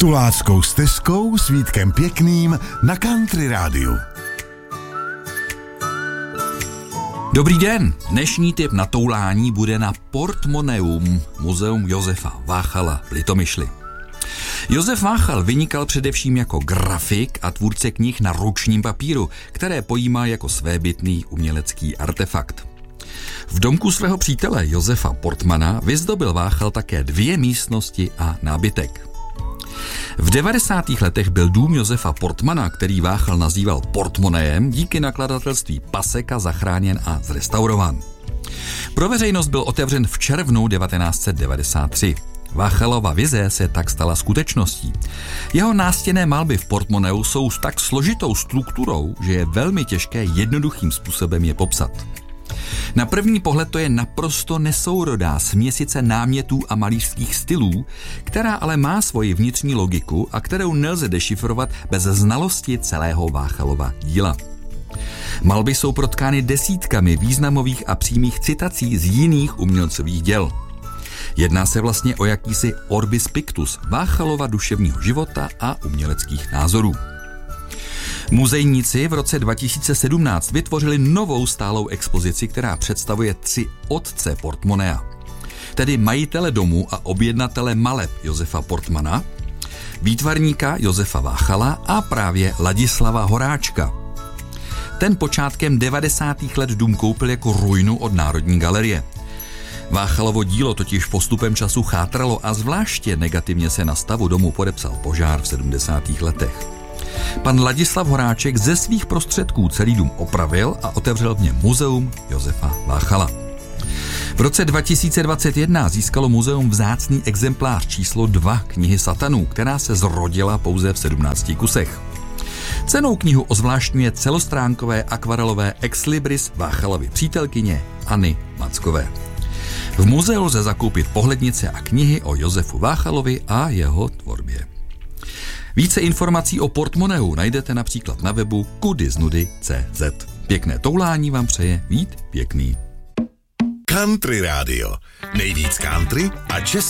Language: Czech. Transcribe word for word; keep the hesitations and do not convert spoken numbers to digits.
Tuláckou stezkou s Vítkem Pěkným na Country rádiu. Dobrý den, dnešní tip na toulání bude na Portmoneum, muzeum Josefa Váchala v Litomyšli. Josef Váchal vynikal především jako grafik a tvůrce knih na ručním papíru, které pojímá jako svébytný umělecký artefakt. V domku svého přítele Josefa Portmana vyzdobil Váchal také dvě místnosti a nábytek. V devadesátých letech byl dům Josefa Portmana, který Váchal nazýval Portmoneem, díky nakladatelství Paseka zachráněn a zrestaurován. Pro veřejnost byl otevřen v červnu devatenáct set devadesát tři. Váchalova vize se tak stala skutečností. Jeho nástěnné malby v Portmoneu jsou s tak složitou strukturou, že je velmi těžké jednoduchým způsobem je popsat. Na první pohled to je naprosto nesourodá směsice námětů a malířských stylů, která ale má svoji vnitřní logiku a kterou nelze dešifrovat bez znalosti celého Váchalova díla. Malby jsou protkány desítkami významových a přímých citací z jiných umělcových děl. Jedná se vlastně o jakýsi orbis pictus Váchalova duševního života a uměleckých názorů. Muzejníci v roce dva tisíce sedmnáct vytvořili novou stálou expozici, která představuje tři otce Portmonea, tedy majitele domu a objednatele maleb Josefa Portmana, výtvarníka Josefa Váchala a právě Ladislava Horáčka. Ten počátkem devadesátých let dům koupil jako ruinu od Národní galerie. Váchalovo dílo totiž postupem času chátralo a zvláště negativně se na stavu domu podepsal požár v sedmdesátých letech. Pan Ladislav Horáček ze svých prostředků celý dům opravil a otevřel v něm muzeum Josefa Váchala. V roce dva tisíce dvacet jedna získalo muzeum vzácný exemplář číslo dva knihy Satanů, která se zrodila pouze v sedmnácti kusech. Cenou knihu ozvláštňuje celostránkové akvarelové ex libris Váchalovy přítelkyně Anny Mackové. V muzeu lze zakoupit pohlednice a knihy o Josefu Váchalovi a jeho tvorbě. Více informací o Portmoneu najdete například na webu kudiznudy tečka cé zet. Pěkné toulání vám přeje Vít Pěkný. Country rádio. Nejvíc country a český